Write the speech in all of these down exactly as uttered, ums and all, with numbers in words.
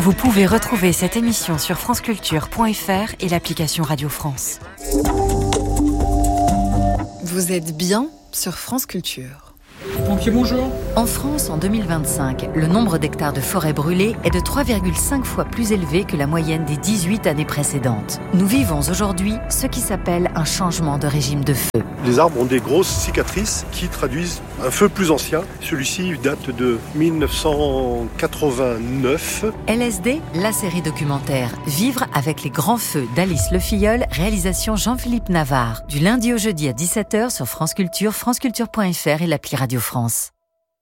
Vous pouvez retrouver cette émission sur franceculture point f r et l'application Radio France. Vous êtes bien sur France Culture. Pompiers, bonjour. En France, en deux mille vingt-cinq, le nombre d'hectares de forêts brûlées est de trois virgule cinq fois plus élevé que la moyenne des dix-huit années précédentes. Nous vivons aujourd'hui ce qui s'appelle un changement de régime de feu. Les arbres ont des grosses cicatrices qui traduisent un feu plus ancien. Celui-ci date de mille neuf cent quatre-vingt-neuf. L S D, la série documentaire Vivre avec les grands feux d'Alice Le Filleul, réalisation Jean-Philippe Navarre. Du lundi au jeudi à dix-sept heures sur France Culture, franceculture point f r et l'appli Radio France.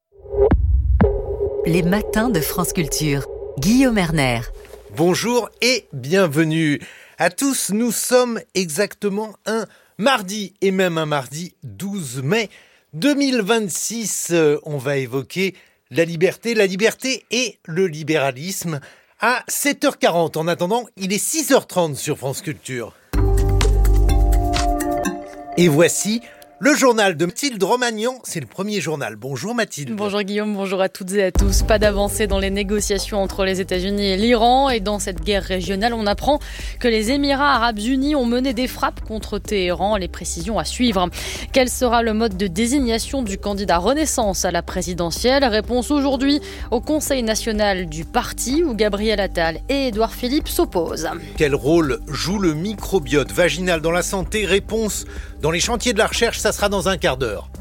Les matins de France Culture. Guillaume Erner. Bonjour et bienvenue à tous. Nous sommes exactement un mardi et même un mardi douze mai deux mille vingt-six. On va évoquer la liberté, la liberté et le libéralisme à sept heures quarante. En attendant, il est six heures trente sur France Culture. Et voici le journal de Mathilde Romagnan, c'est le premier journal. Bonjour Mathilde. Bonjour Guillaume, bonjour à toutes et à tous. Pas d'avancée dans les négociations entre les États-Unis et l'Iran. Et dans cette guerre régionale, on apprend que les Émirats Arabes Unis ont mené des frappes contre Téhéran. Les précisions à suivre. Quel sera le mode de désignation du candidat Renaissance à la présidentielle ? Réponse aujourd'hui au Conseil national du parti où Gabriel Attal et Édouard Philippe s'opposent. Quel rôle joue le microbiote vaginal dans la santé ? Réponse dans les chantiers de la recherche, ça sera dans un quart d'heure.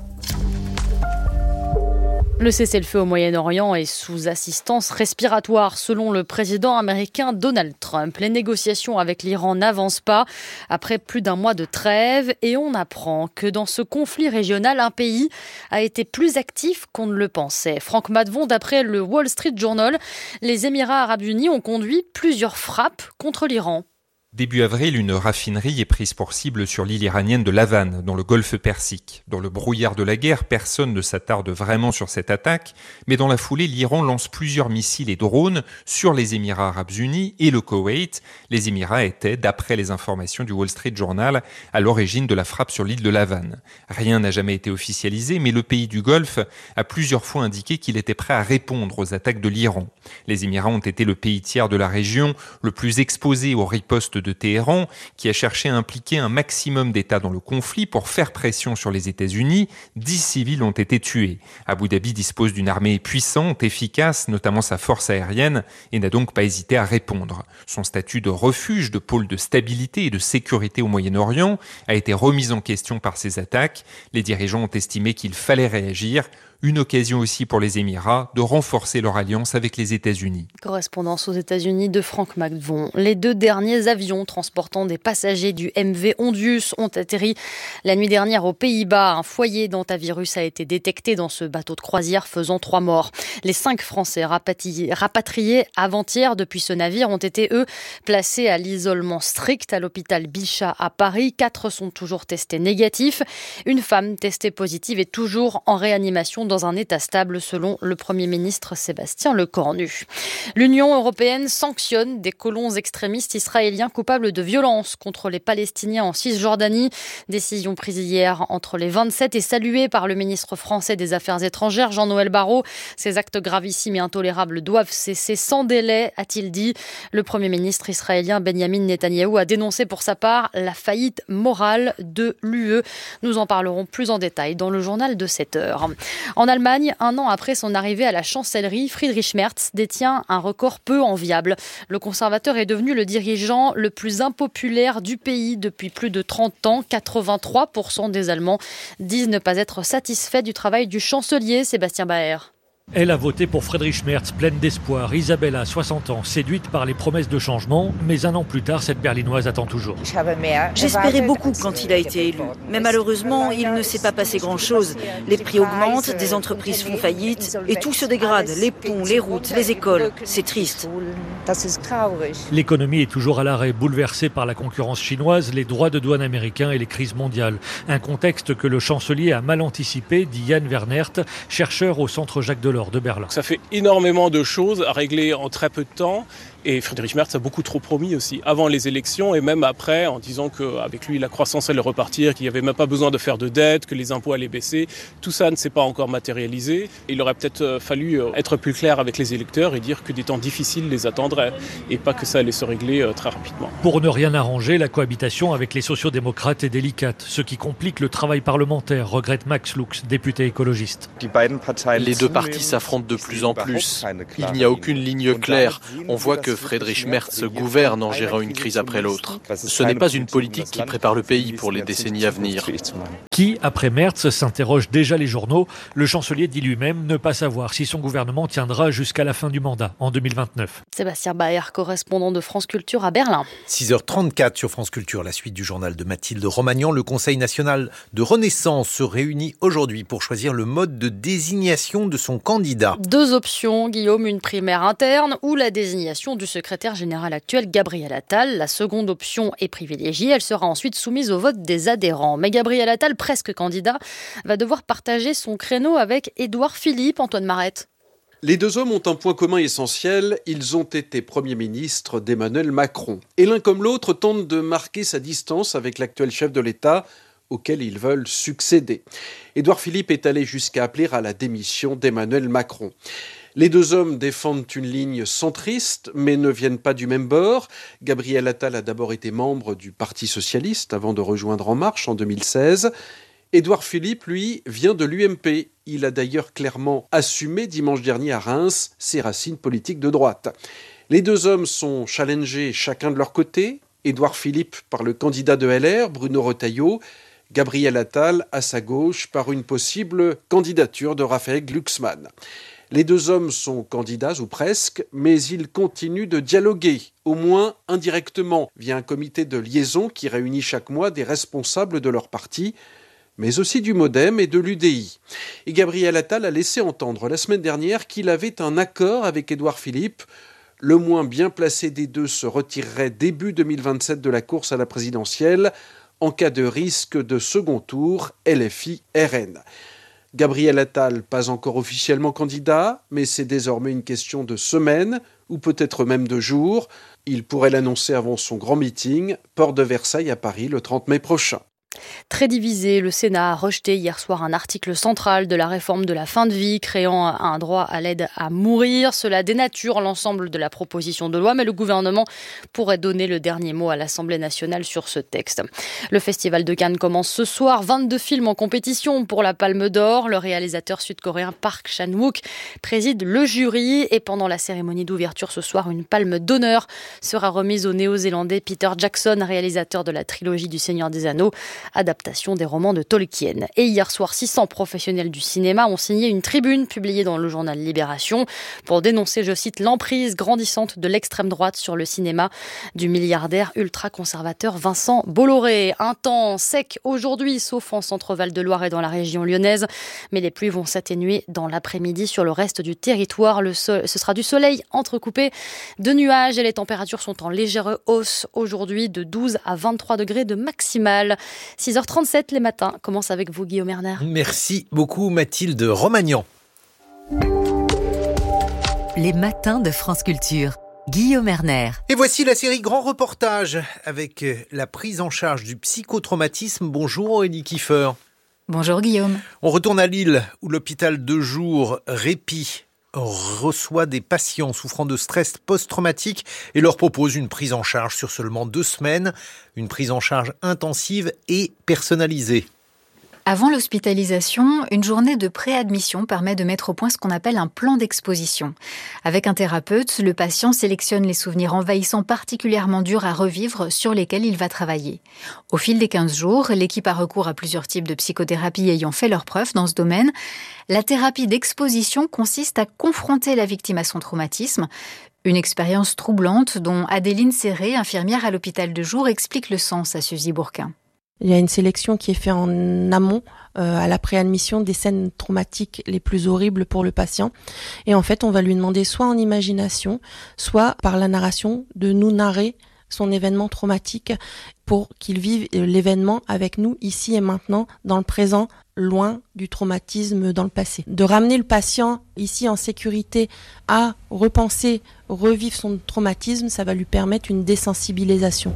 Le cessez-le-feu au Moyen-Orient est sous assistance respiratoire, selon le président américain Donald Trump. Les négociations avec l'Iran n'avancent pas après plus d'un mois de trêve et on apprend que dans ce conflit régional, un pays a été plus actif qu'on ne le pensait. Franck Matvon, d'après le Wall Street Journal, les Émirats Arabes Unis ont conduit plusieurs frappes contre l'Iran. Début avril, une raffinerie est prise pour cible sur l'île iranienne de Lavan, dans le golfe Persique. Dans le brouillard de la guerre, personne ne s'attarde vraiment sur cette attaque, mais dans la foulée, l'Iran lance plusieurs missiles et drones sur les Émirats Arabes Unis et le Koweït. Les Émirats étaient, d'après les informations du Wall Street Journal, à l'origine de la frappe sur l'île de Lavan. Rien n'a jamais été officialisé, mais le pays du Golfe a plusieurs fois indiqué qu'il était prêt à répondre aux attaques de l'Iran. Les Émirats ont été le pays tiers de la région le plus exposé aux ripostes de Téhéran, qui a cherché à impliquer un maximum d'États dans le conflit pour faire pression sur les États-Unis. Dix civils ont été tués. Abu Dhabi dispose d'une armée puissante, efficace, notamment sa force aérienne, et n'a donc pas hésité à répondre. Son statut de refuge, de pôle de stabilité et de sécurité au Moyen-Orient a été remis en question par ces attaques. Les dirigeants ont estimé qu'il fallait réagir. Une occasion aussi pour les Émirats de renforcer leur alliance avec les États-Unis. Correspondance aux États-Unis de Franck Matvon. Les deux derniers avions transportant des passagers du M V Ondius ont atterri la nuit dernière aux Pays-Bas. Un foyer d'hantavirus a été détecté dans ce bateau de croisière, faisant trois morts. Les cinq Français rapatriés, rapatriés avant-hier depuis ce navire ont été, eux, placés à l'isolement strict à l'hôpital Bichat à Paris. Quatre sont toujours testés négatifs. Une femme testée positive est toujours en réanimation dans un état stable, selon le Premier ministre Sébastien Lecornu. L'Union européenne sanctionne des colons extrémistes israéliens coupables de violences contre les Palestiniens en Cisjordanie. Décision prise hier entre les vingt-sept et saluée par le ministre français des Affaires étrangères, Jean-Noël Barrot. Ces actes gravissimes et intolérables doivent cesser sans délai, a-t-il dit. Le Premier ministre israélien Benyamin Netanyahou a dénoncé pour sa part la faillite morale de l'U E. Nous en parlerons plus en détail dans le journal de sept heures. En Allemagne, un an après son arrivée à la chancellerie, Friedrich Merz détient un record peu enviable. Le conservateur est devenu le dirigeant le plus impopulaire du pays depuis plus de trente ans. quatre-vingt-trois pour cent des Allemands disent ne pas être satisfaits du travail du chancelier Sébastien Baer. Elle a voté pour Friedrich Merz, pleine d'espoir. Isabella, soixante ans, séduite par les promesses de changement. Mais un an plus tard, cette Berlinoise attend toujours. J'espérais beaucoup quand il a été élu. Mais malheureusement, il ne s'est pas passé grand-chose. Les prix augmentent, des entreprises font faillite et tout se dégrade. Les ponts, les routes, les écoles. C'est triste. L'économie est toujours à l'arrêt, bouleversée par la concurrence chinoise, les droits de douane américains et les crises mondiales. Un contexte que le chancelier a mal anticipé, dit Jan Wernert, chercheur au Centre Jacques Delors de Berlin. Ça fait énormément de choses à régler en très peu de temps Et Friedrich Merz a beaucoup trop promis aussi, avant les élections et même après, en disant qu'avec lui, la croissance allait repartir, qu'il n'y avait même pas besoin de faire de dette, que les impôts allaient baisser. Tout ça ne s'est pas encore matérialisé. Il aurait peut-être fallu être plus clair avec les électeurs et dire que des temps difficiles les attendraient et pas que ça allait se régler très rapidement. Pour ne rien arranger, la cohabitation avec les sociodémocrates est délicate, ce qui complique le travail parlementaire, regrette Max Lux, député écologiste. Les deux partis s'affrontent de plus en plus. Il n'y a aucune ligne claire. On voit que Friedrich Merz gouverne en gérant une crise après l'autre. Ce n'est pas une politique qui prépare le pays pour les décennies à venir. Qui, après Merz, s'interroge déjà les journaux. Le chancelier dit lui-même ne pas savoir si son gouvernement tiendra jusqu'à la fin du mandat, en deux mille vingt-neuf. Sébastien Baer, correspondant de France Culture à Berlin. six heures trente-quatre sur France Culture, la suite du journal de Mathilde Romagnan. Le Conseil national de Renaissance se réunit aujourd'hui pour choisir le mode de désignation de son candidat. Deux options, Guillaume, une primaire interne ou la désignation du secrétaire général actuel Gabriel Attal. La seconde option est privilégiée, elle sera ensuite soumise au vote des adhérents. Mais Gabriel Attal, presque candidat, va devoir partager son créneau avec Édouard Philippe. Antoine Marette. Les deux hommes ont un point commun essentiel, ils ont été Premier ministre d'Emmanuel Macron. Et l'un comme l'autre tente de marquer sa distance avec l'actuel chef de l'État, auquel ils veulent succéder. Édouard Philippe est allé jusqu'à appeler à la démission d'Emmanuel Macron. Les deux hommes défendent une ligne centriste, mais ne viennent pas du même bord. Gabriel Attal a d'abord été membre du Parti socialiste avant de rejoindre En Marche en deux mille seize. Édouard Philippe, lui, vient de l'U M P. Il a d'ailleurs clairement assumé dimanche dernier à Reims ses racines politiques de droite. Les deux hommes sont challengés chacun de leur côté. Édouard Philippe par le candidat de L R, Bruno Retailleau. Gabriel Attal à sa gauche par une possible candidature de Raphaël Glucksmann. Les deux hommes sont candidats ou presque, mais ils continuent de dialoguer, au moins indirectement, via un comité de liaison qui réunit chaque mois des responsables de leur parti, mais aussi du Modem et de l'U D I. Et Gabriel Attal a laissé entendre la semaine dernière qu'il avait un accord avec Édouard Philippe. Le moins bien placé des deux se retirerait début deux mille vingt-sept de la course à la présidentielle, en cas de risque de second tour L F I R N. Gabriel Attal, pas encore officiellement candidat, mais c'est désormais une question de semaines, ou peut-être même de jours. Il pourrait l'annoncer avant son grand meeting, Porte de Versailles à Paris, le trente mai prochain. Très divisé, le Sénat a rejeté hier soir un article central de la réforme de la fin de vie créant un droit à l'aide à mourir. Cela dénature l'ensemble de la proposition de loi, mais le gouvernement pourrait donner le dernier mot à l'Assemblée nationale sur ce texte. Le Festival de Cannes commence ce soir. vingt-deux films en compétition pour la Palme d'Or. Le réalisateur sud-coréen Park Chan-wook préside le jury et pendant la cérémonie d'ouverture ce soir, une palme d'honneur sera remise au Néo-Zélandais Peter Jackson, réalisateur de la trilogie du Seigneur des Anneaux, adaptation des romans de Tolkien. Et hier soir, six cents professionnels du cinéma ont signé une tribune publiée dans le journal Libération pour dénoncer, je cite, l'emprise grandissante de l'extrême droite sur le cinéma du milliardaire ultra-conservateur Vincent Bolloré. Un temps sec aujourd'hui, sauf en Centre-Val de Loire et dans la région lyonnaise, mais les pluies vont s'atténuer dans l'après-midi sur le reste du territoire. Le sol, ce sera du soleil entrecoupé de nuages et les températures sont en légère hausse aujourd'hui de douze à vingt-trois degrés de maximale. six heures trente-sept les matins commence avec vous, Guillaume Erner. Merci beaucoup, Mathilde Romagnan. Les matins de France Culture. Guillaume Erner. Et voici la série Grand Reportage avec la prise en charge du psychotraumatisme. Bonjour Aurélie Kiefer. Bonjour Guillaume. On retourne à Lille où l'hôpital de jour Répit reçoit des patients souffrant de stress post-traumatique et leur propose une prise en charge sur seulement deux semaines, une prise en charge intensive et personnalisée. Avant l'hospitalisation, une journée de préadmission permet de mettre au point ce qu'on appelle un plan d'exposition. Avec un thérapeute, le patient sélectionne les souvenirs envahissants particulièrement durs à revivre sur lesquels il va travailler. Au fil des quinze jours, l'équipe a recours à plusieurs types de psychothérapie ayant fait leurs preuves dans ce domaine. La thérapie d'exposition consiste à confronter la victime à son traumatisme. Une expérience troublante dont Adéline Serré, infirmière à l'hôpital de jour, explique le sens à Suzy Bourquin. Il y a une sélection qui est faite en amont, euh, à la préadmission, des scènes traumatiques les plus horribles pour le patient. Et en fait, on va lui demander soit en imagination, soit par la narration, de nous narrer son événement traumatique pour qu'il vive l'événement avec nous ici et maintenant, dans le présent, loin du traumatisme dans le passé. De ramener le patient ici en sécurité à repenser, revivre son traumatisme, ça va lui permettre une désensibilisation.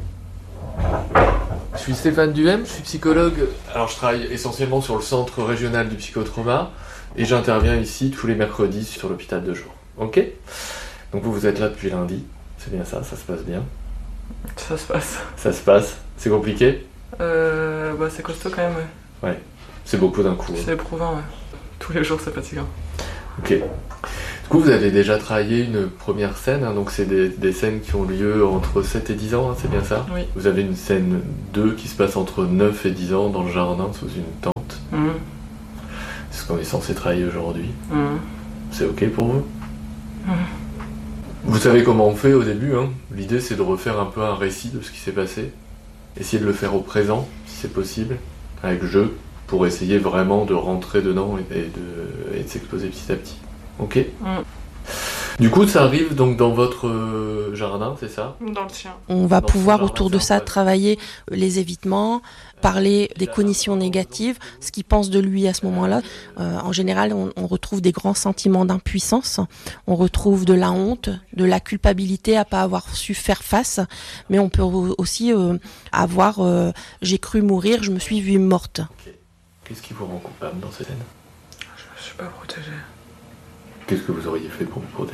Je suis Stéphane Duhem, je suis psychologue. Alors je travaille essentiellement sur le centre régional du psychotrauma et j'interviens ici tous les mercredis sur l'hôpital de jour. Ok ? Donc vous, vous êtes là depuis lundi, c'est bien ça, ça se passe bien ? Ça se passe. Ça se passe ? C'est compliqué ? Euh, bah c'est costaud quand même, ouais. Ouais, c'est beaucoup d'un coup. C'est hein. éprouvant, ouais. Tous les jours c'est fatigant. Ok. Du coup, vous avez déjà travaillé une première scène, hein, donc c'est des, des scènes qui ont lieu entre sept et dix ans, hein, c'est bien ça ? Oui. Vous avez une scène deux qui se passe entre neuf et dix ans dans le jardin sous une tente. Mmh. C'est ce qu'on est censé travailler aujourd'hui. Mmh. C'est ok pour vous ? Mmh. Vous savez comment on fait au début, hein ? L'idée c'est de refaire un peu un récit de ce qui s'est passé. Essayer de le faire au présent, si c'est possible, avec jeu, pour essayer vraiment de rentrer dedans et de, et de s'exposer petit à petit. Ok ? Mmh. Du coup, ça arrive donc dans votre euh, jardin, c'est ça ? Dans le sien. On va dans pouvoir jardin, autour de ça travailler les évitements, parler des cognitions négatives, ce qu'il pense de lui à ce moment-là. Euh, en général, on, on retrouve des grands sentiments d'impuissance, on retrouve de la honte, de la culpabilité à pas avoir su faire face, mais on peut aussi euh, avoir euh, « j'ai cru mourir, je me suis vue morte ». Okay. Qu'est-ce qui vous rend coupable dans cette scène ? Je ne suis pas protégée. Qu'est-ce que vous auriez fait pour vous protéger ?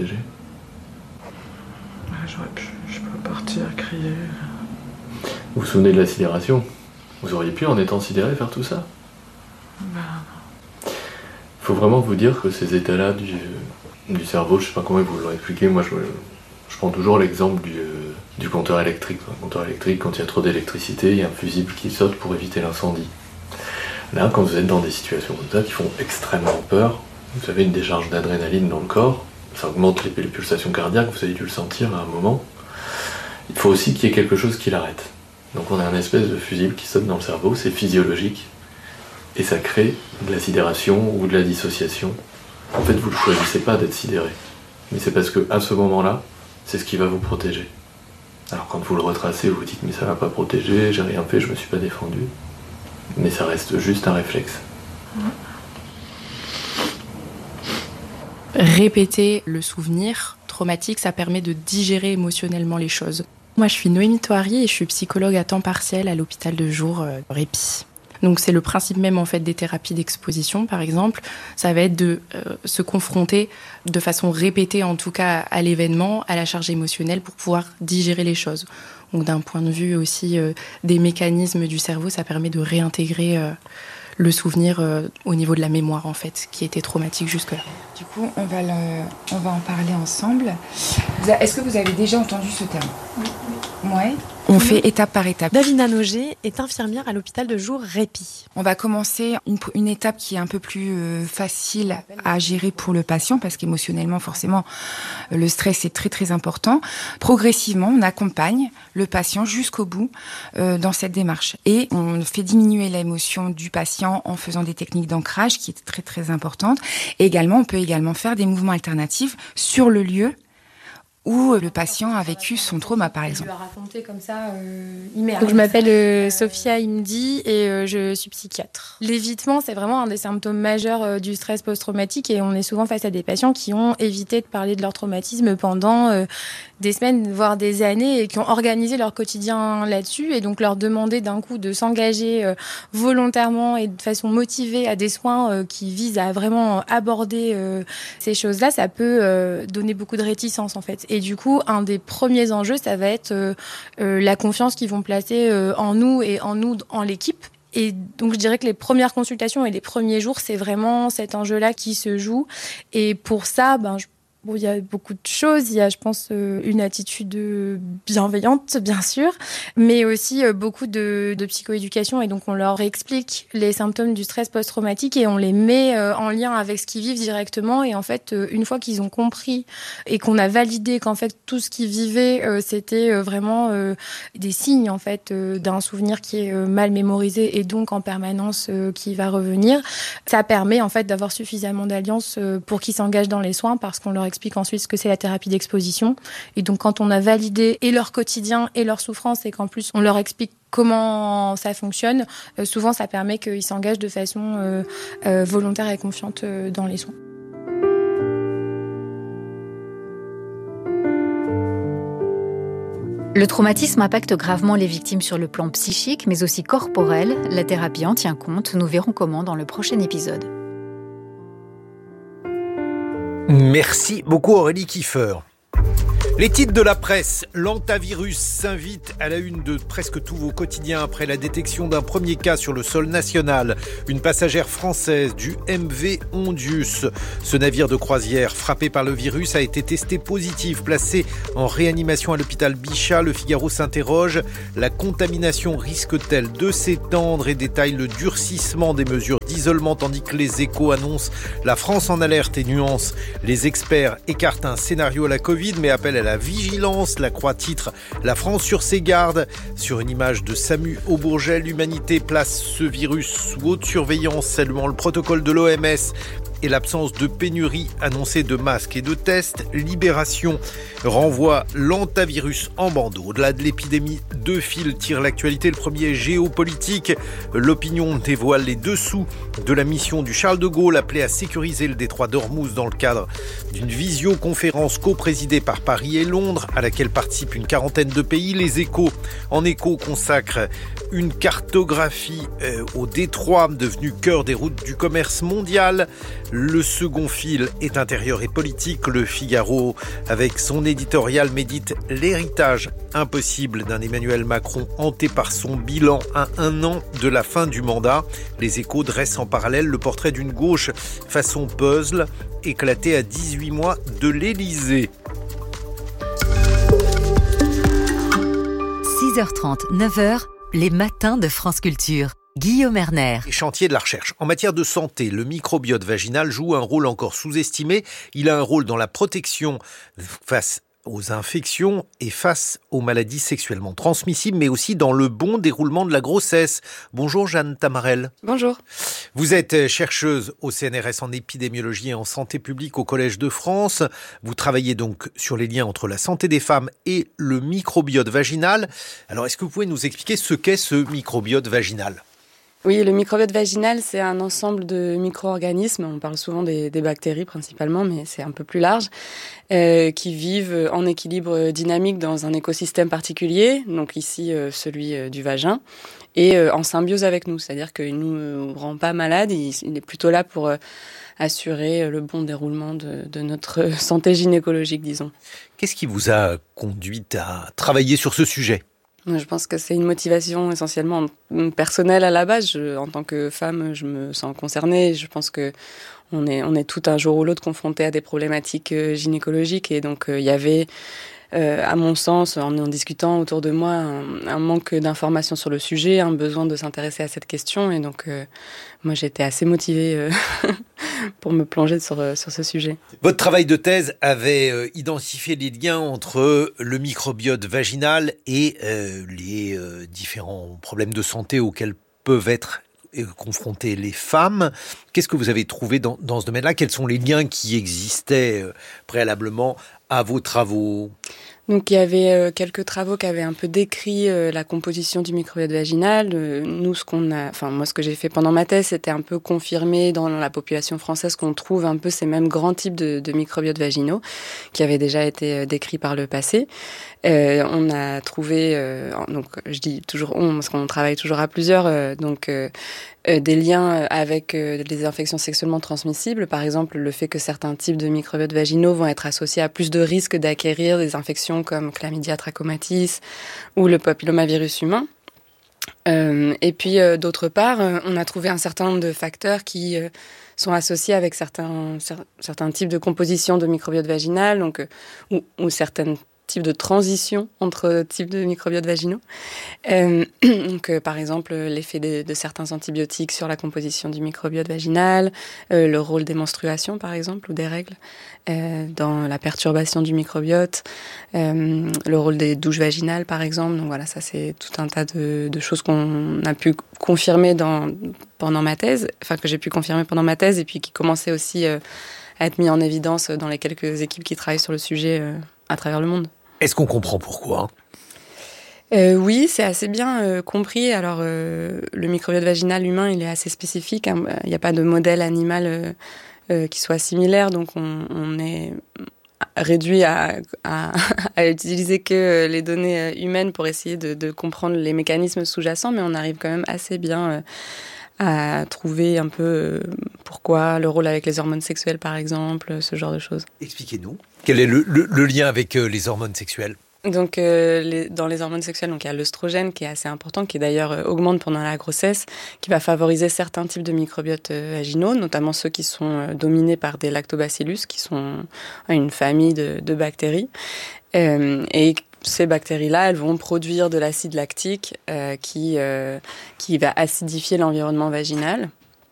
Ouais, j'aurais pu, je peux partir, crier. Vous vous souvenez de la sidération ? Vous auriez pu, en étant sidéré, faire tout ça ? Ben non. Il faut vraiment vous dire que ces états-là du, du cerveau, je sais pas comment vous l'aurez expliqué, moi je, je prends toujours l'exemple du, du compteur électrique. Un compteur électrique, quand il y a trop d'électricité, il y a un fusible qui saute pour éviter l'incendie. Là, quand vous êtes dans des situations comme ça qui font extrêmement peur, vous avez une décharge d'adrénaline dans le corps, ça augmente les pulsations cardiaques, vous avez dû le sentir à un moment. Il faut aussi qu'il y ait quelque chose qui l'arrête. Donc on a un espèce de fusible qui saute dans le cerveau, c'est physiologique, et ça crée de la sidération ou de la dissociation. En fait, vous ne choisissez pas d'être sidéré, mais c'est parce qu'à ce moment-là, c'est ce qui va vous protéger. Alors quand vous le retracez, vous vous dites « mais ça ne m'a pas protégé, j'ai rien fait, je me suis pas défendu ». Mais ça reste juste un réflexe. Répéter le souvenir traumatique, ça permet de digérer émotionnellement les choses. Moi, je suis Noémie Thoiry et je suis psychologue à temps partiel à l'hôpital de jour euh, Répit. Donc c'est le principe même en fait des thérapies d'exposition, par exemple. Ça va être de euh, se confronter de façon répétée, en tout cas à l'événement, à la charge émotionnelle pour pouvoir digérer les choses. Donc d'un point de vue aussi euh, des mécanismes du cerveau, ça permet de réintégrer euh, le souvenir euh, au niveau de la mémoire en fait, qui était traumatique jusque-là. Du coup, on va, le, on va en parler ensemble. Est-ce que vous avez déjà entendu ce terme ? Oui. Ouais. On fait étape par étape. Davina Noger est infirmière à l'hôpital de jour Répit. On va commencer une, une étape qui est un peu plus euh, facile à gérer pour le patient parce qu'émotionnellement, forcément, le stress est très très important. Progressivement, on accompagne le patient jusqu'au bout euh, dans cette démarche. Et on fait diminuer l'émotion du patient en faisant des techniques d'ancrage qui est très très importante. Et également, on peut également faire des mouvements alternatifs sur le lieu où le patient a vécu son trauma, par exemple. Je vais raconter comme ça, euh, Donc, je m'appelle euh, Sophia Imdi et euh, je suis psychiatre. L'évitement, c'est vraiment un des symptômes majeurs euh, du stress post-traumatique et on est souvent face à des patients qui ont évité de parler de leur traumatisme pendant euh, des semaines, voire des années et qui ont organisé leur quotidien là-dessus et donc leur demander d'un coup de s'engager euh, volontairement et de façon motivée à des soins euh, qui visent à vraiment aborder euh, ces choses-là, ça peut euh, donner beaucoup de réticence en fait. Et du coup, un des premiers enjeux, ça va être euh, euh, la confiance qu'ils vont placer euh, en nous et en nous, en l'équipe. Et donc, je dirais que les premières consultations et les premiers jours, c'est vraiment cet enjeu-là qui se joue. Et pour ça, ben, je Bon, il y a beaucoup de choses. Il y a, je pense, euh, une attitude bienveillante, bien sûr, mais aussi euh, beaucoup de, de psychoéducation. Et donc, on leur explique les symptômes du stress post-traumatique et on les met euh, en lien avec ce qu'ils vivent directement. Et en fait, euh, une fois qu'ils ont compris et qu'on a validé qu'en fait, tout ce qu'ils vivaient, euh, c'était euh, vraiment euh, des signes, en fait, euh, d'un souvenir qui est euh, mal mémorisé et donc en permanence euh, qui va revenir, ça permet, en fait, d'avoir suffisamment d'alliance euh, pour qu'ils s'engagent dans les soins parce qu'on leur explique ensuite ce que c'est la thérapie d'exposition. Et donc, quand on a validé et leur quotidien et leur souffrance, et qu'en plus, on leur explique comment ça fonctionne, euh, souvent, ça permet qu'ils s'engagent de façon euh, euh, volontaire et confiante euh, dans les soins. Le traumatisme impacte gravement les victimes sur le plan psychique, mais aussi corporel. La thérapie en tient compte. Nous verrons comment dans le prochain épisode. Merci beaucoup Aurélie Kiefer. Les titres de la presse, l'antavirus s'invite à la une de presque tous vos quotidiens après la détection d'un premier cas sur le sol national. Une passagère française du M V Ondius. Ce navire de croisière frappé par le virus a été testé positif, placé en réanimation à l'hôpital Bichat. Le Figaro s'interroge, la contamination risque-t-elle de s'étendre et détaille le durcissement des mesures d'isolement tandis que les Échos annoncent la France en alerte et nuance. Les experts écartent un scénario à la Covid mais appellent à la vigilance. La Croix titre la France sur ses gardes. Sur une image de Samu Aubourget, l'humanité place ce virus sous haute surveillance, saluant le protocole de l'O M S et l'absence de pénurie annoncée de masques et de tests. Libération renvoie l'antavirus en bandeau. Au-delà de l'épidémie, deux fils tirent l'actualité. Le premier est géopolitique. L'opinion dévoile les dessous de la mission du Charles de Gaulle appelée à sécuriser le détroit d'Ormuz dans le cadre d'une visioconférence co-présidée par Paris et Londres à laquelle participent une quarantaine de pays. Les Échos en écho consacrent une cartographie euh, au détroit devenu cœur des routes du commerce mondial. Le second fil est intérieur et politique. Le Figaro, avec son éditorial, médite l'héritage impossible d'un Emmanuel Macron hanté par son bilan à un an de la fin du mandat. Les Échos dressent en parallèle le portrait d'une gauche façon puzzle, éclatée à dix-huit mois de l'Élysée. six heures trente, neuf heures, les matins de France Culture. Guillaume Erner. Chantier de la recherche. En matière de santé, le microbiote vaginal joue un rôle encore sous-estimé. Il a un rôle dans la protection face aux infections et face aux maladies sexuellement transmissibles, mais aussi dans le bon déroulement de la grossesse. Bonjour Jeanne Tamarel. Bonjour. Vous êtes chercheuse au C N R S en épidémiologie et en santé publique au Collège de France. Vous travaillez donc sur les liens entre la santé des femmes et le microbiote vaginal. Alors, est-ce que vous pouvez nous expliquer ce qu'est ce microbiote vaginal ? Oui, le microbiote vaginal, c'est un ensemble de micro-organismes. On parle souvent des, des bactéries principalement, mais c'est un peu plus large, euh, qui vivent en équilibre dynamique dans un écosystème particulier, donc ici euh, celui euh, du vagin, et euh, en symbiose avec nous, c'est-à-dire qu'il ne nous euh, rend pas malade, il, il est plutôt là pour euh, assurer le bon déroulement de, de notre santé gynécologique, disons. Qu'est-ce qui vous a conduite à travailler sur ce sujet ? Je pense que c'est une motivation essentiellement personnelle à la base. Je, en tant que femme, je me sens concernée. Je pense que on est, on est tout un jour ou l'autre confronté à des problématiques gynécologiques. Et donc, euh, il y avait, euh, à mon sens, en en discutant autour de moi, un, un manque d'informations sur le sujet, un besoin de s'intéresser à cette question. Et donc, euh, moi, j'étais assez motivée euh, pour me plonger sur, sur ce sujet. Votre travail de thèse avait euh, identifié les liens entre le microbiote vaginal et euh, les euh, différents problèmes de santé auxquels peuvent être euh, confrontées les femmes. Qu'est-ce que vous avez trouvé dans, dans ce domaine-là ? Quels sont les liens qui existaient euh, préalablement à vos travaux ? Donc il y avait euh, quelques travaux qui avaient un peu décrit euh, la composition du microbiote vaginal. Euh, nous, ce qu'on a, enfin moi, ce que j'ai fait pendant ma thèse, c'était un peu confirmer dans la population française qu'on trouve un peu ces mêmes grands types de, de microbiotes vaginaux qui avaient déjà été euh, décrits par le passé. Euh, on a trouvé, euh, donc je dis toujours on parce qu'on travaille toujours à plusieurs, euh, donc euh, euh, des liens avec euh, les infections sexuellement transmissibles. Par exemple, le fait que certains types de microbiotes vaginaux vont être associés à plus de risques d'acquérir des infections comme chlamydia trachomatis ou le papillomavirus humain. Euh, et puis euh, d'autre part, euh, on a trouvé un certain nombre de facteurs qui euh, sont associés avec certains cer- certains types de composition de microbiote vaginal, donc euh, ou, ou certaines types de transition entre types de microbiotes vaginaux. Euh, donc, euh, par exemple, l'effet de, de certains antibiotiques sur la composition du microbiote vaginal, euh, le rôle des menstruations, par exemple, ou des règles, euh, dans la perturbation du microbiote, euh, le rôle des douches vaginales, par exemple. Donc voilà, ça, c'est tout un tas de, de choses qu'on a pu confirmer dans, pendant ma thèse, enfin, que j'ai pu confirmer pendant ma thèse, et puis qui commençaient aussi... Euh, à être mis en évidence dans les quelques équipes qui travaillent sur le sujet euh, à travers le monde. Est-ce qu'on comprend pourquoi ? Euh, oui, c'est assez bien euh, compris. Alors, euh, le microbiote vaginal humain, il est assez spécifique. Hein. Il n'y a pas de modèle animal euh, euh, qui soit similaire, donc on, on est réduit à, à, à utiliser que les données humaines pour essayer de, de comprendre les mécanismes sous-jacents, mais on arrive quand même assez bien euh, à trouver un peu euh, pourquoi, le rôle avec les hormones sexuelles, par exemple, ce genre de choses. Expliquez-nous. Quel est le, le, le lien avec euh, les hormones sexuelles ? Donc, euh, les, dans les hormones sexuelles, donc il y a l'œstrogène qui est assez important, qui d'ailleurs euh, augmente pendant la grossesse, qui va favoriser certains types de microbiotes euh, vaginaux, notamment ceux qui sont euh, dominés par des lactobacillus, qui sont euh, une famille de, de bactéries. Euh, et ces bactéries-là, elles vont produire de l'acide lactique euh, qui, euh, qui va acidifier l'environnement vaginal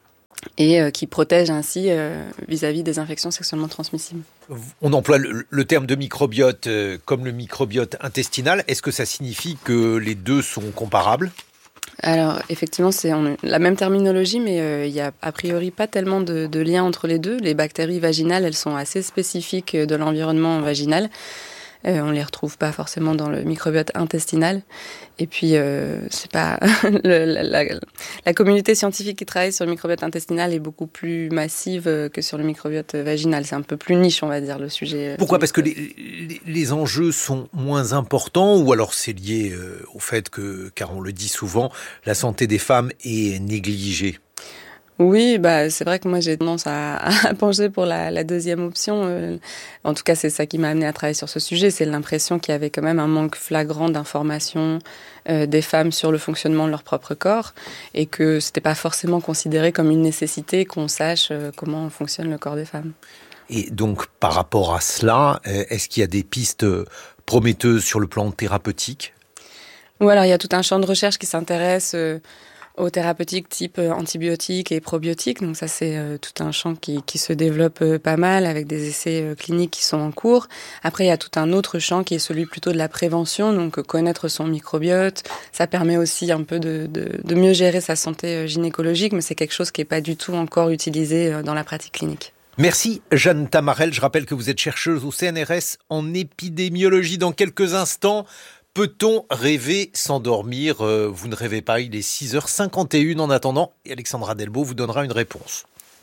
et euh, qui protège ainsi euh, vis-à-vis des infections sexuellement transmissibles. On emploie le, le terme de microbiote euh, comme le microbiote intestinal. Est-ce que ça signifie que les deux sont comparables ? Alors, effectivement, c'est on, la même terminologie, mais euh, il n'y a a priori pas tellement de, de lien entre les deux. Les bactéries vaginales, elles sont assez spécifiques de l'environnement vaginal. Euh, on les retrouve pas forcément dans le microbiote intestinal. Et puis, euh, c'est pas le, la, la, la communauté scientifique qui travaille sur le microbiote intestinal est beaucoup plus massive que sur le microbiote vaginal. C'est un peu plus niche, on va dire, le sujet. Pourquoi ? Parce que les, les, les enjeux sont moins importants, ou alors c'est lié euh, au fait que, car on le dit souvent, la santé des femmes est négligée ? Oui, bah c'est vrai que moi j'ai tendance à, à pencher pour la, la deuxième option. Euh, en tout cas, c'est ça qui m'a amené à travailler sur ce sujet. C'est l'impression qu'il y avait quand même un manque flagrant d'informations euh, des femmes sur le fonctionnement de leur propre corps, et que c'était pas forcément considéré comme une nécessité qu'on sache euh, comment fonctionne le corps des femmes. Et donc, par rapport à cela, est-ce qu'il y a des pistes prometteuses sur le plan thérapeutique ? Ou alors il y a tout un champ de recherche qui s'intéresse euh, aux thérapeutiques type antibiotiques et probiotiques. Donc ça, c'est euh, tout un champ qui, qui se développe euh, pas mal avec des essais euh, cliniques qui sont en cours. Après, il y a tout un autre champ qui est celui plutôt de la prévention, donc euh, connaître son microbiote. Ça permet aussi un peu de, de, de mieux gérer sa santé euh, gynécologique, mais c'est quelque chose qui n'est pas du tout encore utilisé euh, dans la pratique clinique. Merci Jeanne Tamarel. Je rappelle que vous êtes chercheuse au C N R S en épidémiologie. Dans quelques instants, peut-on rêver sans dormir ? euh, Vous ne rêvez pas, il est six heures cinquante et une en attendant. Et Alexandra Delbo vous donnera une réponse.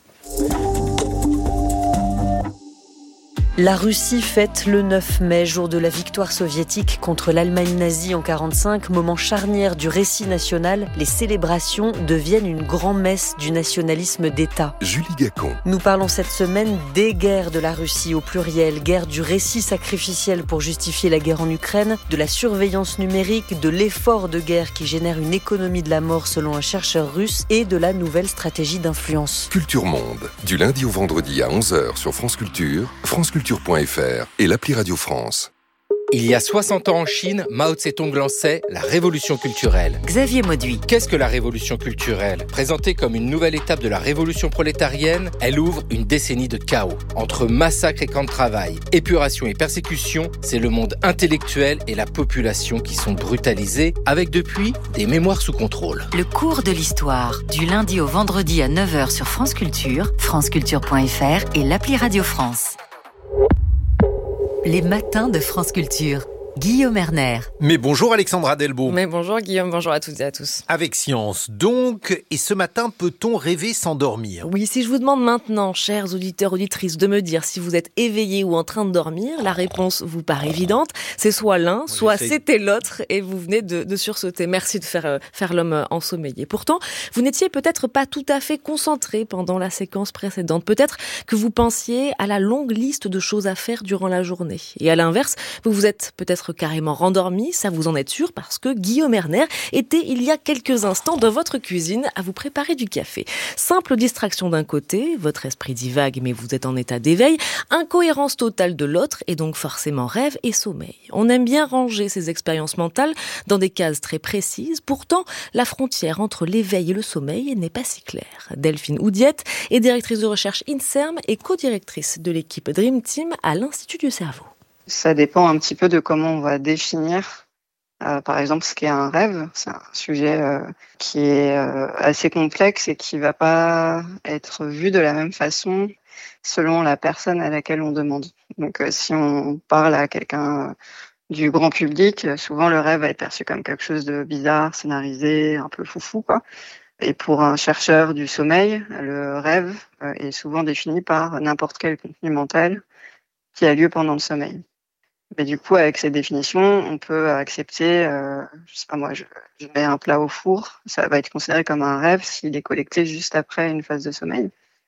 La Russie fête le neuf mai, jour de la victoire soviétique contre l'Allemagne nazie en quarante-cinq, moment charnière du récit national. Les célébrations deviennent une grand-messe du nationalisme d'État. Julie Gacon. Nous parlons cette semaine des guerres de la Russie au pluriel, guerre du récit sacrificiel pour justifier la guerre en Ukraine, de la surveillance numérique, de l'effort de guerre qui génère une économie de la mort selon un chercheur russe et de la nouvelle stratégie d'influence. Culture Monde, du lundi au vendredi à onze heures sur France Culture, France Culture. .fr et l'appli Radio France. Il y a soixante ans en Chine, Mao Tse-tung lançait la révolution culturelle. Xavier Mauduit. Qu'est-ce que la révolution culturelle ? Présentée comme une nouvelle étape de la révolution prolétarienne, elle ouvre une décennie de chaos. Entre massacres et camps de travail, épuration et persécution, c'est le monde intellectuel et la population qui sont brutalisés, avec depuis des mémoires sous contrôle. Le cours de l'histoire, du lundi au vendredi à neuf heures sur France Culture, franceculture point f r et l'appli Radio France. Les matins de France Culture. Guillaume Erner. Mais bonjour Alexandra Delbo. Mais bonjour Guillaume, bonjour à toutes et à tous. Avec Science donc, et ce matin, peut-on rêver sans dormir ? Oui, si je vous demande maintenant, chers auditeurs, auditrices, de me dire si vous êtes éveillés ou en train de dormir, la réponse vous paraît évidente, c'est soit l'un, Moi, soit j'essaie. C'était l'autre, et vous venez de, de sursauter. Merci de faire, euh, faire l'homme ensommeillé. Pourtant, vous n'étiez peut-être pas tout à fait concentré pendant la séquence précédente. Peut-être que vous pensiez à la longue liste de choses à faire durant la journée. Et à l'inverse, vous vous êtes peut-être carrément rendormi, ça vous en êtes sûr, parce que Guillaume Erner était il y a quelques instants dans votre cuisine à vous préparer du café. Simple distraction d'un côté, votre esprit divague mais vous êtes en état d'éveil, incohérence totale de l'autre et donc forcément rêve et sommeil. On aime bien ranger ces expériences mentales dans des cases très précises, pourtant la frontière entre l'éveil et le sommeil n'est pas si claire. Delphine Oudiette est directrice de recherche INSERM et co-directrice de l'équipe Dream Team à l'Institut du Cerveau. Ça dépend un petit peu de comment on va définir Euh, par exemple, ce qu'est un rêve, c'est un sujet euh, qui est euh, assez complexe et qui va pas être vu de la même façon selon la personne à laquelle on demande. Donc, euh, si on parle à quelqu'un euh, du grand public, euh, souvent le rêve va être perçu comme quelque chose de bizarre, scénarisé, un peu foufou, quoi. Et pour un chercheur du sommeil, le rêve euh, est souvent défini par n'importe quel contenu mental qui a lieu pendant le sommeil. Mais du coup, avec ces définitions, on peut accepter, euh, je sais pas moi, je, je mets un plat au four, ça va être considéré comme un rêve s'il est collecté juste après une phase de sommeil.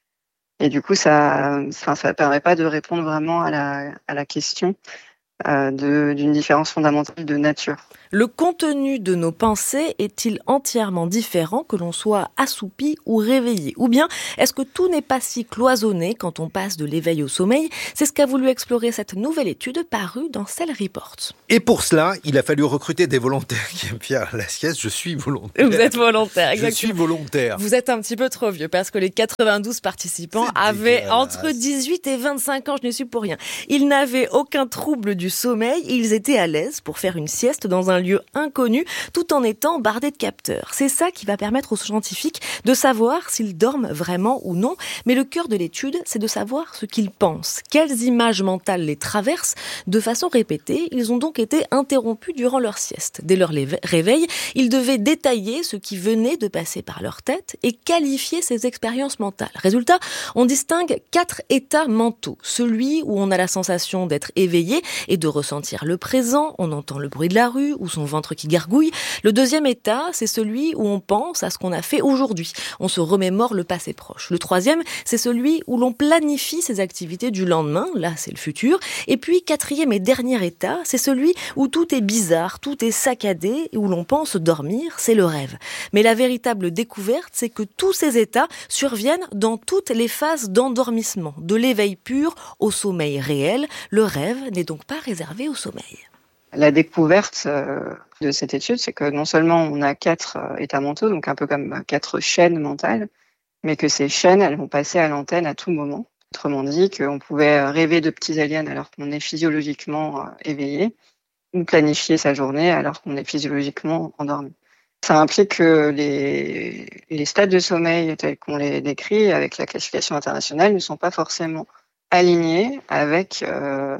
Et du coup, ça, enfin, ça permet pas de répondre vraiment à la, à la question euh, de, d'une différence fondamentale de nature. Le contenu de nos pensées est-il entièrement différent que l'on soit assoupi ou réveillé ? Ou bien, est-ce que tout n'est pas si cloisonné quand on passe de l'éveil au sommeil ? C'est ce qu'a voulu explorer cette nouvelle étude parue dans Cell Report. Et pour cela, il a fallu recruter des volontaires qui aiment bien la sieste. Je suis volontaire. Vous êtes volontaire, exactement. Je suis volontaire. Vous êtes un petit peu trop vieux parce que les quatre-vingt-douze participants C'est avaient dégueulasse. Entre dix-huit et vingt-cinq ans, je n'y suis pour rien. Ils n'avaient aucun trouble du sommeil, ils étaient à l'aise pour faire une sieste dans un lieu inconnu, tout en étant bardé de capteurs. C'est ça qui va permettre aux scientifiques de savoir s'ils dorment vraiment ou non. Mais le cœur de l'étude, c'est de savoir ce qu'ils pensent. Quelles images mentales les traversent de façon répétée. Ils ont donc été interrompus durant leur sieste. Dès leur réveil, ils devaient détailler ce qui venait de passer par leur tête et qualifier ces expériences mentales. Résultat, on distingue quatre états mentaux. Celui où on a la sensation d'être éveillé et de ressentir le présent. On entend le bruit de la rue ou son ventre qui gargouille. Le deuxième état, c'est celui où on pense à ce qu'on a fait aujourd'hui. On se remémore le passé proche. Le troisième, c'est celui où l'on planifie ses activités du lendemain. Là, c'est le futur. Et puis, quatrième et dernier état, c'est celui où tout est bizarre, tout est saccadé et où l'on pense dormir. C'est le rêve. Mais la véritable découverte, c'est que tous ces états surviennent dans toutes les phases d'endormissement. De l'éveil pur au sommeil réel. Le rêve n'est donc pas réservé au sommeil. La découverte euh, de cette étude, c'est que non seulement on a quatre euh, états mentaux, donc un peu comme quatre chaînes mentales, mais que ces chaînes, elles vont passer à l'antenne à tout moment. Autrement dit, qu'on pouvait rêver de petits aliens alors qu'on est physiologiquement euh, éveillé, ou planifier sa journée alors qu'on est physiologiquement endormi. Ça implique que les, les stades de sommeil tels qu'on les décrit avec la classification internationale ne sont pas forcément alignés avec euh,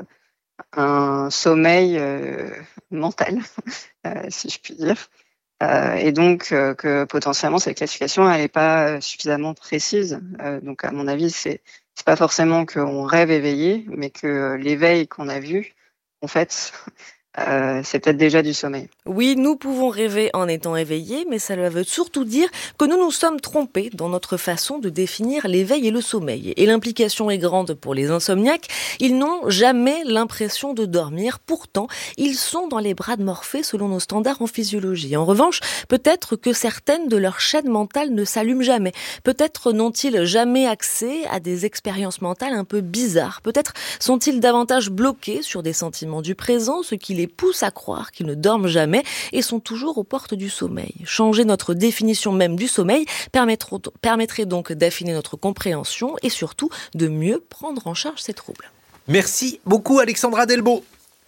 un sommeil euh, mental, euh, si je puis dire. Euh, et donc, euh, que potentiellement, cette classification, elle n'est pas suffisamment précise. Euh, donc, à mon avis, c'est, c'est pas forcément qu'on rêve éveillé, mais que l'éveil qu'on a vu, en fait, Euh, c'est peut-être déjà du sommeil. Oui, nous pouvons rêver en étant éveillés, mais ça veut surtout dire que nous nous sommes trompés dans notre façon de définir l'éveil et le sommeil. Et l'implication est grande pour les insomniaques. Ils n'ont jamais l'impression de dormir. Pourtant, ils sont dans les bras de Morphée selon nos standards en physiologie. En revanche, peut-être que certaines de leurs chaînes mentales ne s'allument jamais. Peut-être n'ont-ils jamais accès à des expériences mentales un peu bizarres. Peut-être sont-ils davantage bloqués sur des sentiments du présent, ce qui les pousse à croire qu'ils ne dorment jamais et sont toujours aux portes du sommeil. Changer notre définition même du sommeil permettrait donc d'affiner notre compréhension et surtout de mieux prendre en charge ces troubles. Merci beaucoup Alexandra Delbo.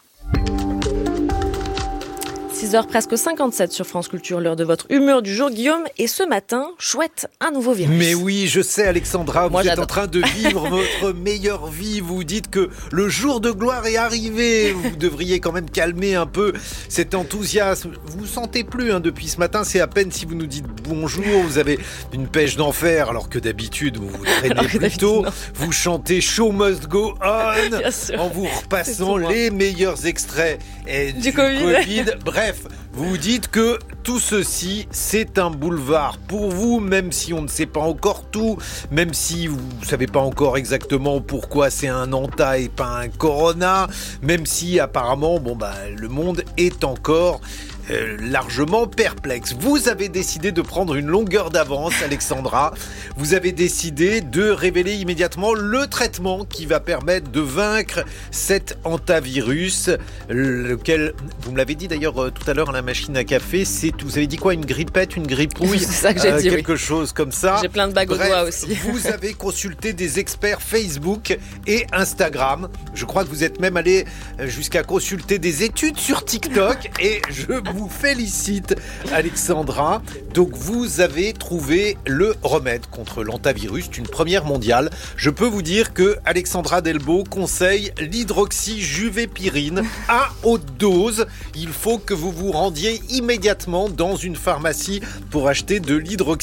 six heures presque cinquante-sept sur France Culture, l'heure de votre humeur du jour, Guillaume. Et ce matin, chouette, un nouveau virus. Mais oui, je sais Alexandra, Moi, vous j'adore. êtes en train de vivre votre meilleure vie. Vous dites que le jour de gloire est arrivé. Vous devriez quand même calmer un peu cet enthousiasme. Vous vous sentez plus hein, depuis ce matin. C'est à peine si vous nous dites bonjour. Vous avez une pêche d'enfer alors que d'habitude vous vous traînez plutôt. Vous chantez Show Must Go On en vous repassant les meilleurs extraits et du, du Covid. COVID. Bref. Bref, vous dites que tout ceci, c'est un boulevard pour vous, même si on ne sait pas encore tout, même si vous ne savez pas encore exactement pourquoi c'est un Anta et pas un Corona, même si apparemment, bon bah, le monde est encore euh, largement perplexe. Vous avez décidé de prendre une longueur d'avance, Alexandra. Vous avez décidé de révéler immédiatement le traitement qui va permettre de vaincre cet hantavirus, lequel, vous me l'avez dit d'ailleurs euh, tout à l'heure à la machine à café, c'est, vous avez dit quoi, une grippette, une grippouille, c'est ça que j'ai euh, dit, quelque oui. chose comme ça. J'ai plein de bagues au Bref, doigt aussi. Vous avez consulté des experts Facebook et Instagram. Je crois que vous êtes même allé jusqu'à consulter des études sur TikTok et je vous félicite, Alexandra. Donc vous avez trouvé le remède contre l'hantavirus, une première mondiale. Je peux vous dire que Alexandra Delbo conseille l'hydroxyjuvépirine à haute dose. Il faut que vous vous rendiez immédiatement dans une pharmacie pour acheter de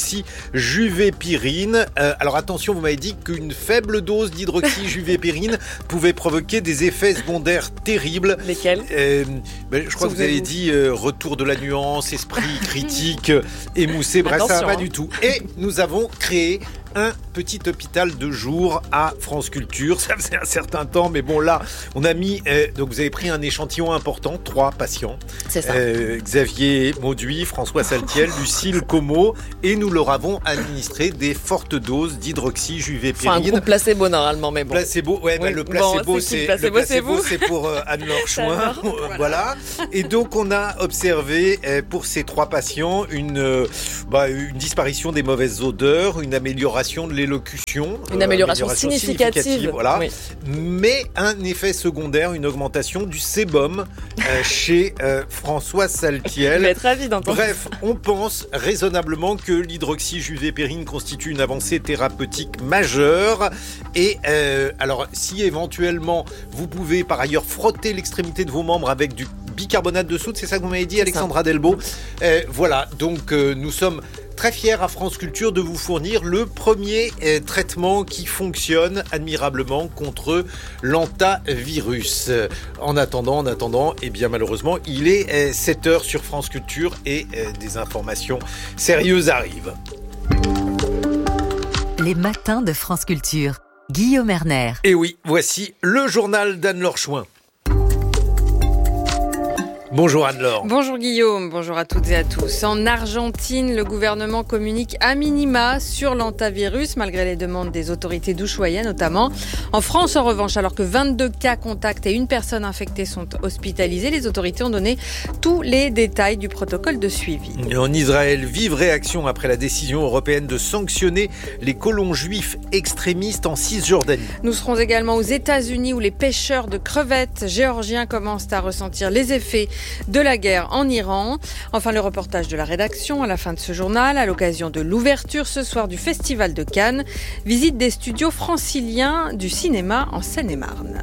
l'hydroxyjuvépirine. Euh, alors attention, vous m'avez dit qu'une faible dose d'hydroxyjuvépirine pouvait provoquer des effets secondaires terribles. Lesquels euh, ben, Je crois que vous avez dit euh, retour de la nuance, esprit critique, euh, émoussé. Bref, ça va pas du tout. Et nous avons créé un petit hôpital de jour à France Culture. Ça faisait un certain temps, mais bon, là, on a mis... Euh, donc, vous avez pris un échantillon important, trois patients. C'est ça. Euh, Xavier Mauduit, François Saltiel, Lucille Como, et nous leur avons administré des fortes doses d'hydroxyjuvépirine. Enfin, un groupe placebo, normalement, mais bon. Placebo, ouais, oui. bah, le placebo, bon, c'est, c'est, le placebo, le placebo, c'est, c'est pour euh, Anne-Laure Chouin. Voilà. voilà. Et donc, on a observé euh, pour ces trois patients une, euh, bah, une disparition des mauvaises odeurs, une amélioration de l'élocution. Une euh, amélioration, amélioration significative. significative voilà. Oui. Mais un effet secondaire, une augmentation du sébum euh, chez euh, François Saltiel. Je vais être ravie d'entendre. Bref, on pense raisonnablement que l'hydroxyjuvépirine constitue une avancée thérapeutique majeure. Et euh, alors, si éventuellement vous pouvez par ailleurs frotter l'extrémité de vos membres avec du bicarbonate de soude, c'est ça que vous m'avez dit, Alexandra Delbo. Euh, voilà, donc euh, nous sommes très fiers à France Culture de vous fournir le premier euh, traitement qui fonctionne admirablement contre l'hantavirus. Euh, en attendant, en attendant, eh bien malheureusement, il est euh, sept heures sur France Culture et euh, des informations sérieuses arrivent. Les matins de France Culture. Guillaume Erner. Et oui, voici le journal d'Anne-Laure Chouin. Bonjour Anne-Laure. Bonjour Guillaume, bonjour à toutes et à tous. En Argentine, le gouvernement communique à minima sur l'hantavirus, malgré les demandes des autorités d'Ushuaïa notamment. En France, en revanche, alors que vingt-deux cas contacts et une personne infectée sont hospitalisés, les autorités ont donné tous les détails du protocole de suivi. Et en Israël, vive réaction après la décision européenne de sanctionner les colons juifs extrémistes en Cisjordanie. Nous serons également aux États-Unis où les pêcheurs de crevettes géorgiens commencent à ressentir les effets de la guerre en Iran. Enfin, le reportage de la rédaction à la fin de ce journal, à l'occasion de l'ouverture ce soir du Festival de Cannes. Visite des studios franciliens du cinéma en Seine-et-Marne.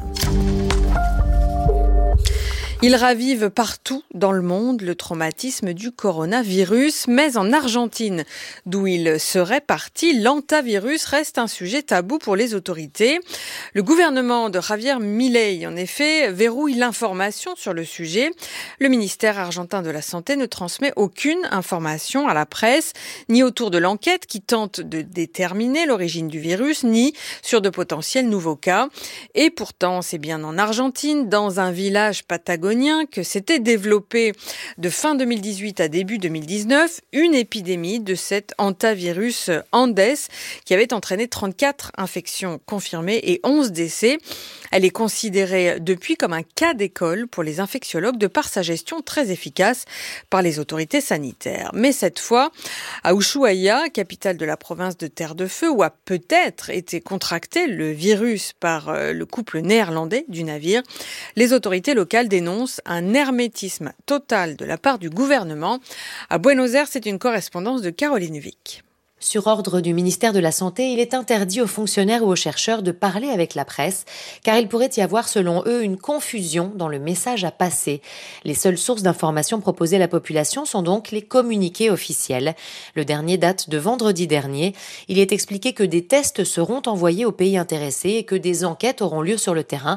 Il ravive partout dans le monde le traumatisme du coronavirus, mais en Argentine, d'où il serait parti, l'hantavirus reste un sujet tabou pour les autorités. Le gouvernement de Javier Milei, en effet, verrouille l'information sur le sujet. Le ministère argentin de la Santé ne transmet aucune information à la presse, ni autour de l'enquête qui tente de déterminer l'origine du virus, ni sur de potentiels nouveaux cas. Et pourtant, c'est bien en Argentine, dans un village patagonien, que s'était développée de fin deux mille dix-huit à début deux mille dix-neuf une épidémie de cet hantavirus Andes qui avait entraîné trente-quatre infections confirmées et onze décès. Elle est considérée depuis comme un cas d'école pour les infectiologues de par sa gestion très efficace par les autorités sanitaires. Mais cette fois, à Ushuaïa, capitale de la province de Terre de Feu, où a peut-être été contracté le virus par le couple néerlandais du navire, les autorités locales dénoncent un hermétisme total de la part du gouvernement. À Buenos Aires, c'est une correspondance de Caroline Vic. Sur ordre du ministère de la Santé, il est interdit aux fonctionnaires ou aux chercheurs de parler avec la presse, car il pourrait y avoir, selon eux, une confusion dans le message à passer. Les seules sources d'informations proposées à la population sont donc les communiqués officiels. Le dernier date de vendredi dernier. Il est expliqué que des tests seront envoyés aux pays intéressés et que des enquêtes auront lieu sur le terrain.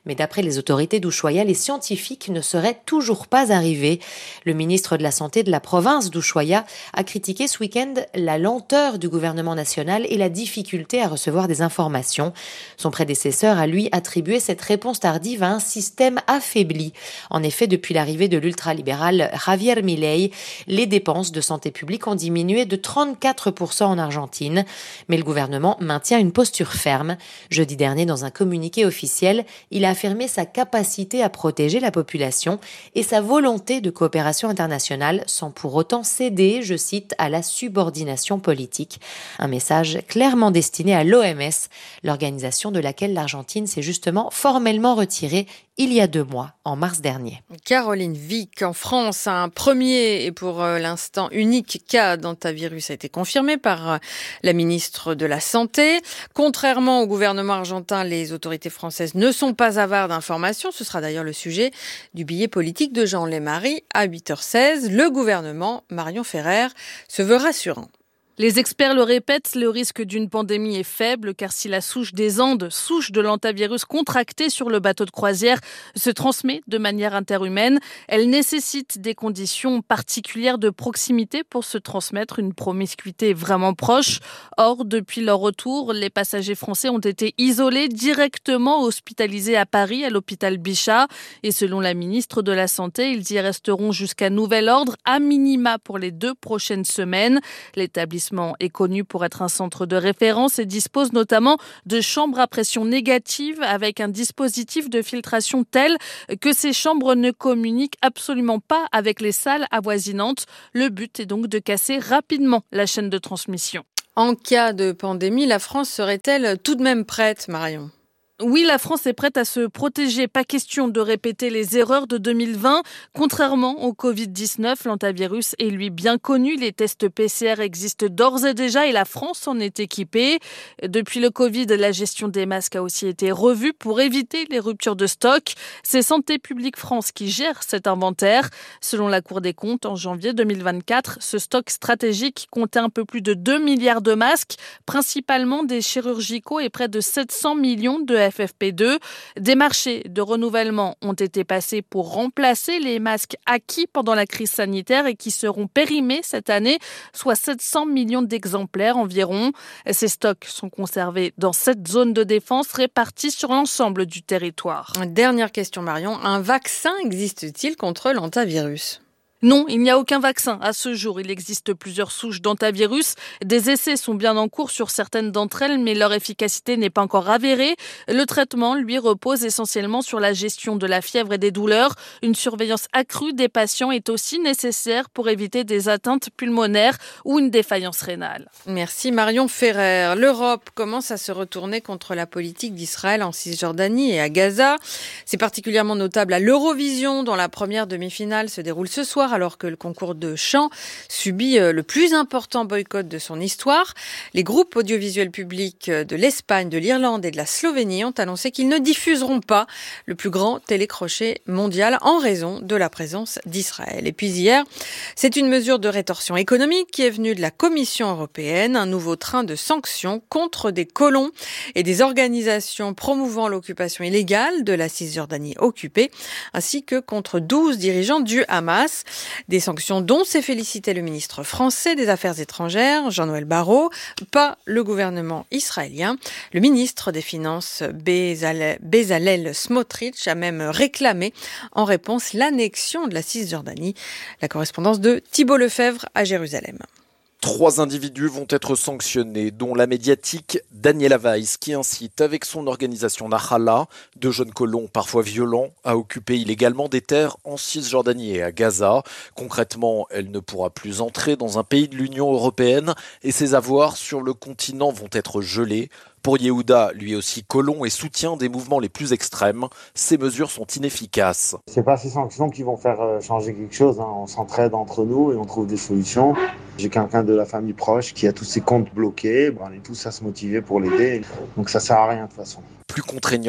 Mais d'après les autorités d'Ushuaïa, les scientifiques ne seraient toujours pas arrivés. Le ministre de la Santé de la province d'Ushuaïa a critiqué ce week-end la lenteur du gouvernement national et la difficulté à recevoir des informations. Son prédécesseur a lui attribué cette réponse tardive à un système affaibli. En effet, depuis l'arrivée de l'ultralibéral Javier Milei, les dépenses de santé publique ont diminué de trente-quatre pour cent en Argentine. Mais le gouvernement maintient une posture ferme. Jeudi dernier, dans un communiqué officiel, il a affirmé sa capacité à protéger la population et sa volonté de coopération internationale sans pour autant céder, je cite, à la subordination politique. Un message clairement destiné à l'O M S, l'organisation de laquelle l'Argentine s'est justement formellement retirée il y a deux mois, en mars dernier. Caroline Vic, en France, un premier et pour l'instant unique cas d'hantavirus a été confirmé par la ministre de la Santé. Contrairement au gouvernement argentin, les autorités françaises ne sont pas avares d'informations. Ce sera d'ailleurs le sujet du billet politique de Jean Lémarie à huit heures seize. Le gouvernement, Marion Ferrer, se veut rassurant. Les experts le répètent, le risque d'une pandémie est faible car si la souche des Andes, souche de l'hantavirus contractée sur le bateau de croisière, se transmet de manière interhumaine, elle nécessite des conditions particulières de proximité pour se transmettre, une promiscuité vraiment proche. Or, depuis leur retour, les passagers français ont été isolés, directement hospitalisés à Paris, à l'hôpital Bichat. Et selon la ministre de la Santé, ils y resteront jusqu'à nouvel ordre, à minima pour les deux prochaines semaines. L'établissement est connu pour être un centre de référence et dispose notamment de chambres à pression négative avec un dispositif de filtration tel que ces chambres ne communiquent absolument pas avec les salles avoisinantes. Le but est donc de casser rapidement la chaîne de transmission. En cas de pandémie, la France serait-elle tout de même prête, Marion ? Oui, la France est prête à se protéger. Pas question de répéter les erreurs de deux mille vingt. Contrairement au covid dix-neuf, l'hantavirus est lui bien connu. Les tests P C R existent d'ores et déjà et la France en est équipée. Depuis le Covid, la gestion des masques a aussi été revue pour éviter les ruptures de stock. C'est Santé publique France qui gère cet inventaire. Selon la Cour des comptes, en janvier deux mille vingt-quatre, ce stock stratégique comptait un peu plus de deux milliards de masques, principalement des chirurgicaux et près de sept cents millions de F F P deux. Des marchés de renouvellement ont été passés pour remplacer les masques acquis pendant la crise sanitaire et qui seront périmés cette année, soit sept cents millions d'exemplaires environ. Ces stocks sont conservés dans sept zones de défense réparties sur l'ensemble du territoire. Dernière question, Marion. Un vaccin existe-t-il contre l'hantavirus ? Non, il n'y a aucun vaccin. À ce jour, il existe plusieurs souches d'hantavirus. Des essais sont bien en cours sur certaines d'entre elles, mais leur efficacité n'est pas encore avérée. Le traitement, lui, repose essentiellement sur la gestion de la fièvre et des douleurs. Une surveillance accrue des patients est aussi nécessaire pour éviter des atteintes pulmonaires ou une défaillance rénale. Merci Marion Ferrer. L'Europe commence à se retourner contre la politique d'Israël en Cisjordanie et à Gaza. C'est particulièrement notable à l'Eurovision, dont la première demi-finale se déroule ce soir, alors que le concours de chant subit le plus important boycott de son histoire. Les groupes audiovisuels publics de l'Espagne, de l'Irlande et de la Slovénie ont annoncé qu'ils ne diffuseront pas le plus grand télécrochet mondial en raison de la présence d'Israël. Et puis hier, c'est une mesure de rétorsion économique qui est venue de la Commission européenne, un nouveau train de sanctions contre des colons et des organisations promouvant l'occupation illégale de la Cisjordanie occupée, ainsi que contre douze dirigeants du Hamas. Des sanctions dont s'est félicité le ministre français des Affaires étrangères, Jean-Noël Barrot, pas le gouvernement israélien. Le ministre des Finances, Bezalel, Bezalel Smotrich, a même réclamé en réponse l'annexion de la Cisjordanie. La correspondance de Thibault Lefebvre à Jérusalem. Trois individus vont être sanctionnés, dont la médiatique Daniela Weiss, qui incite avec son organisation Nahala de jeunes colons parfois violents à occuper illégalement des terres en Cisjordanie et à Gaza. Concrètement, elle ne pourra plus entrer dans un pays de l'Union européenne et ses avoirs sur le continent vont être gelés. Pour Yehuda, lui aussi colon et soutien des mouvements les plus extrêmes, ces mesures sont inefficaces. C'est pas ces sanctions qui vont faire changer quelque chose, hein. On s'entraide entre nous et on trouve des solutions. J'ai quelqu'un de la famille proche qui a tous ses comptes bloqués, ben on est tous à se motiver pour l'aider, donc ça sert à rien de toute façon. Plus contraignant,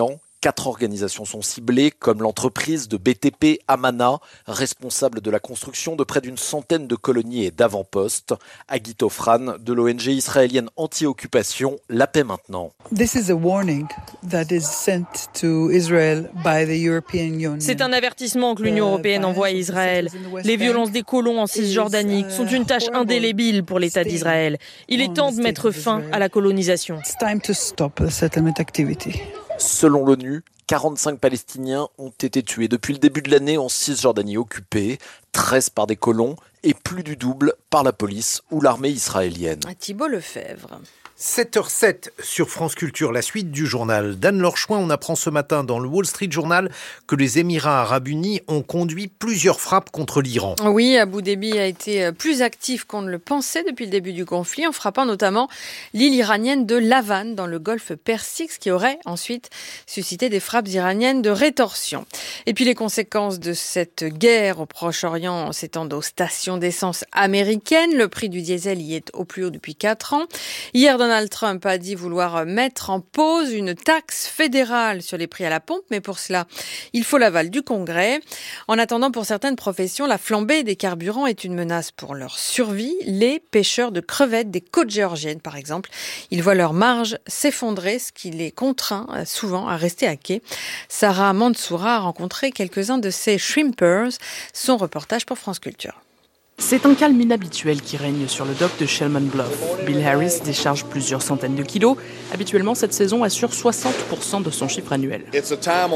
Quatre organisations sont ciblées, comme l'entreprise de B T P Amana, responsable de la construction de près d'une centaine de colonies et d'avant-postes. Agit Ofran, de l'O N G israélienne anti-occupation, La Paix Maintenant. This is a warning that is sent to Israel by the European Union. C'est un avertissement que l'Union européenne envoie à Israël. Les violences des colons en Cisjordanie sont une tâche indélébile pour l'État d'Israël. Il est temps de mettre fin à la colonisation. It's time to stop the settlement activity. Selon l'ONU, quarante-cinq Palestiniens ont été tués depuis le début de l'année en Cisjordanie occupée, treize par des colons et plus du double par la police ou l'armée israélienne. Thibault Lefebvre. sept heures sept sur France Culture, la suite du journal d'Anne-Laure Chouin. On apprend ce matin dans le Wall Street Journal que les Émirats Arabes Unis ont conduit plusieurs frappes contre l'Iran. Oui, Abu Dhabi a été plus actif qu'on ne le pensait depuis le début du conflit, en frappant notamment l'île iranienne de Lavan dans le golfe Persique, ce qui aurait ensuite suscité des frappes iraniennes de rétorsion. Et puis les conséquences de cette guerre au Proche-Orient s'étendent aux stations d'essence américaines. Le prix du diesel y est au plus haut depuis quatre ans. Hier, Donald Trump a dit vouloir mettre en pause une taxe fédérale sur les prix à la pompe, mais pour cela, il faut l'aval du Congrès. En attendant, pour certaines professions, la flambée des carburants est une menace pour leur survie. Les pêcheurs de crevettes des côtes géorgiennes, par exemple, ils voient leur marge s'effondrer, ce qui les contraint souvent à rester à quai. Sarah Mansoura a rencontré quelques-uns de ces shrimpers. Son reportage pour France Culture. C'est un calme inhabituel qui règne sur le dock de Shelman Bluff. Bill Harris décharge plusieurs centaines de kilos. Habituellement, cette saison assure soixante pour cent de son chiffre annuel. On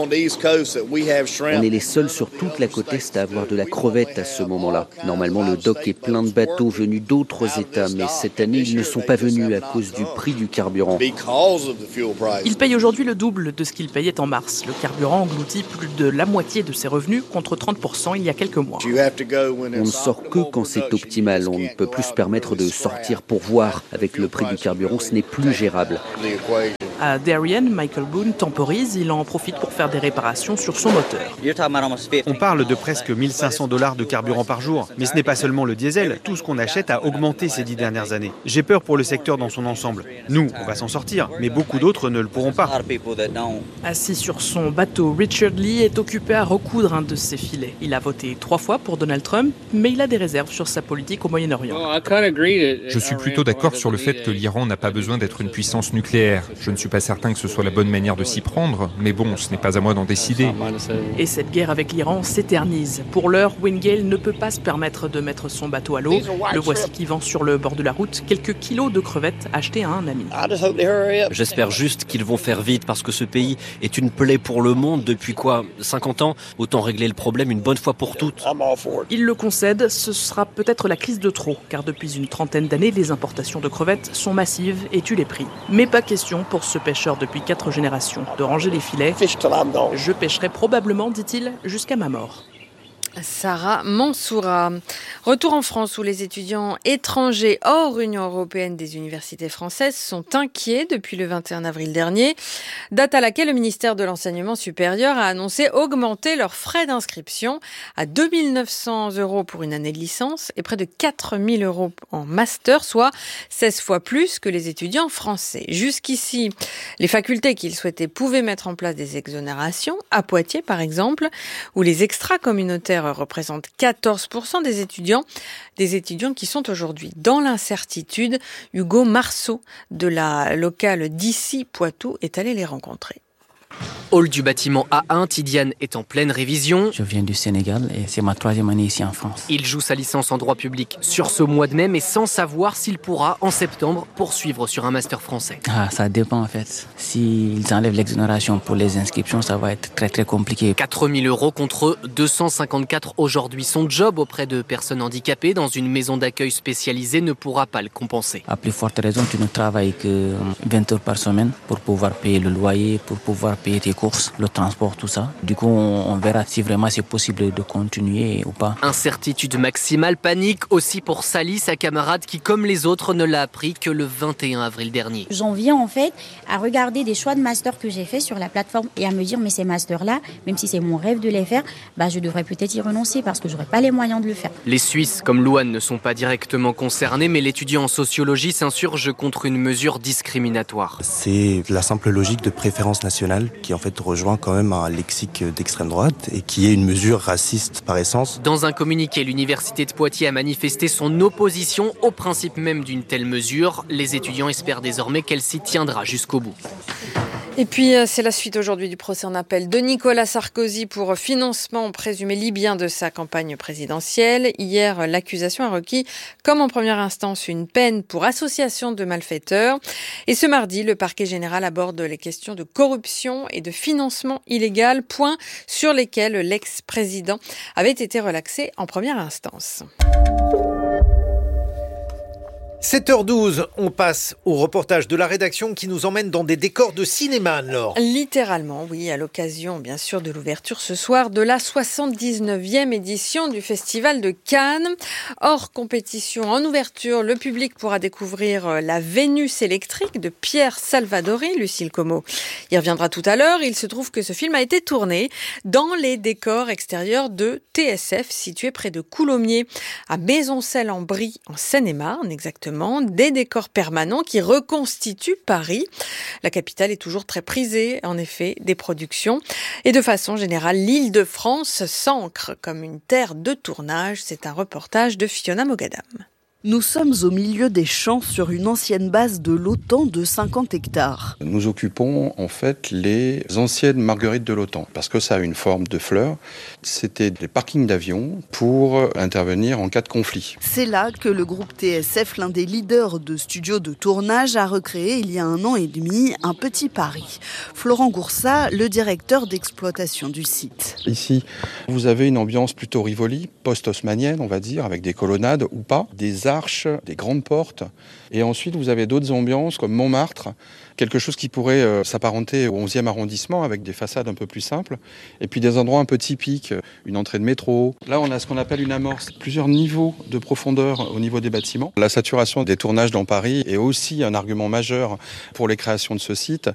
est les seuls sur toute la côte Est à avoir de la crevette à ce moment-là. Normalement, le dock est plein de bateaux venus d'autres États, mais cette année, ils ne sont pas venus à cause du prix du carburant. Il paye aujourd'hui le double de ce qu'il payait en mars. Le carburant engloutit plus de la moitié de ses revenus, contre trente pour cent il y a quelques mois. On ne sort que quand c'est optimal. On ne peut plus se permettre de sortir pour voir. Avec le prix du carburant, ce n'est plus gérable. À Darien, Michael Boone temporise. Il en profite pour faire des réparations sur son moteur. On parle de presque mille cinq cents dollars de carburant par jour. Mais ce n'est pas seulement le diesel. Tout ce qu'on achète a augmenté ces dix dernières années. J'ai peur pour le secteur dans son ensemble. Nous, on va s'en sortir, mais beaucoup d'autres ne le pourront pas. Assis sur son bateau, Richard Lee est occupé à recoudre un de ses filets. Il a voté trois fois pour Donald Trump, mais il a des réserves sur sa politique au Moyen-Orient. Je suis plutôt d'accord sur le fait que l'Iran n'a pas besoin d'être une puissance nucléaire. Je ne suis pas certain que ce soit la bonne manière de s'y prendre, mais bon, ce n'est pas à moi d'en décider. Et cette guerre avec l'Iran s'éternise. Pour l'heure, Wingale ne peut pas se permettre de mettre son bateau à l'eau. Le voici qui vend sur le bord de la route quelques kilos de crevettes achetées à un ami. J'espère juste qu'ils vont faire vite parce que ce pays est une plaie pour le monde depuis quoi, cinquante ans? Autant régler le problème une bonne fois pour toutes. Il le concède, ce sera peut-être la crise de trop, car depuis une trentaine d'années, les importations de crevettes sont massives et tuent les prix. Mais pas question pour ce pêcheur depuis quatre générations de ranger les filets. Je pêcherai probablement, dit-il, jusqu'à ma mort. Sarah Mansoura. Retour en France où les étudiants étrangers hors Union européenne des universités françaises sont inquiets depuis le vingt et un avril dernier, date à laquelle le ministère de l'Enseignement supérieur a annoncé augmenter leurs frais d'inscription à deux mille neuf cents euros pour une année de licence et près de quatre mille euros en master, soit seize fois plus que les étudiants français. Jusqu'ici, les facultés qu'ils souhaitaient pouvaient mettre en place des exonérations, à Poitiers par exemple, où les extra-communautaires représentent quatorze pour cent des étudiants, des étudiants qui sont aujourd'hui dans l'incertitude. Hugo Marceau de la locale d'ici Poitou est allé les rencontrer. Hall du bâtiment A un, Tidiane est en pleine révision. Je viens du Sénégal et c'est ma troisième année ici en France. Il joue sa licence en droit public sur ce mois de mai, mais sans savoir s'il pourra, en septembre, poursuivre sur un master français. Ah, ça dépend en fait. S'ils enlèvent l'exonération pour les inscriptions, ça va être très très compliqué. quatre mille euros contre deux cent cinquante-quatre aujourd'hui. Son job auprès de personnes handicapées dans une maison d'accueil spécialisée ne pourra pas le compenser. À plus forte raison, tu ne travailles que vingt heures par semaine pour pouvoir payer le loyer, pour pouvoir payer tes courses, le transport, tout ça. Du coup, on, on verra si vraiment c'est possible de continuer ou pas. Incertitude maximale, panique aussi pour Sally, sa camarade qui, comme les autres, ne l'a appris que le vingt et un avril dernier. J'en viens en fait à regarder des choix de master que j'ai fait sur la plateforme et à me dire mais ces masters-là, même si c'est mon rêve de les faire, bah je devrais peut-être y renoncer parce que j'aurais pas les moyens de le faire. Les Suisses, comme Louane, ne sont pas directement concernés, mais l'étudiant en sociologie s'insurge contre une mesure discriminatoire. C'est la simple logique de préférence nationale L, qui en fait rejoint quand même un lexique d'extrême droite et qui est une mesure raciste par essence. Dans un communiqué, l'université de Poitiers a manifesté son opposition au principe même d'une telle mesure. Les étudiants espèrent désormais qu'elle s'y tiendra jusqu'au bout. Et puis, c'est la suite aujourd'hui du procès en appel de Nicolas Sarkozy pour financement présumé libyen de sa campagne présidentielle. Hier, l'accusation a requis, comme en première instance, une peine pour association de malfaiteurs. Et ce mardi, le parquet général aborde les questions de corruption et de financement illégal, points sur lesquels l'ex-président avait été relaxé en première instance. sept heures douze, on passe au reportage de la rédaction qui nous emmène dans des décors de cinéma, Anne-Laure. Littéralement, oui, à l'occasion, bien sûr, de l'ouverture ce soir de la soixante-dix-neuvième édition du Festival de Cannes. Hors compétition, en ouverture, le public pourra découvrir La Vénus électrique de Pierre Salvadori, Lucille Como. Il reviendra tout à l'heure. Il se trouve que ce film a été tourné dans les décors extérieurs de T S F, situé près de Coulommiers, à Maisoncelles-en-Brie, en Seine-et-Marne, exactement. Des décors permanents qui reconstituent Paris. La capitale est toujours très prisée, en effet, des productions. Et de façon générale, l'Île-de-France s'ancre comme une terre de tournage. C'est un reportage de Fiona Mogadam. Nous sommes au milieu des champs sur une ancienne base de l'OTAN de cinquante hectares. Nous occupons en fait les anciennes marguerites de l'OTAN parce que ça a une forme de fleur. C'était des parkings d'avions pour intervenir en cas de conflit. C'est là que le groupe T S F, l'un des leaders de studios de tournage, a recréé il y a un an et demi un petit Paris. Florent Goursat, le directeur d'exploitation du site. Ici, vous avez une ambiance plutôt Rivoli, post-haussmannienne on va dire, avec des colonnades ou pas, des arches, des grandes portes. Et ensuite, vous avez d'autres ambiances comme Montmartre, quelque chose qui pourrait euh, s'apparenter au onzième arrondissement avec des façades un peu plus simples. Et puis des endroits un peu typiques, une entrée de métro. Là, on a ce qu'on appelle une amorce, plusieurs niveaux de profondeur au niveau des bâtiments. La saturation des tournages dans Paris est aussi un argument majeur pour les créations de ce site.